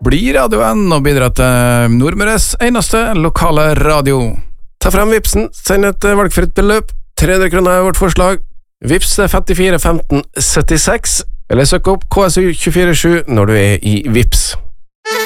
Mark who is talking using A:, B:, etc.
A: bli radioen og bidra til Nordmøres eneste lokale radio.
B: Ta frem Vipsen, send et valgfritt beløp, 300 kroner er vårt forslag. Vips 54 15 76, eller søk opp KSU 247 når du er i Vips.